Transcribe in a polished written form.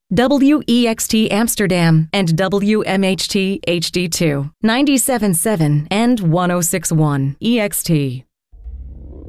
WEXT Amsterdam and WMHT HD2, 97.7 and 106.1 EXT.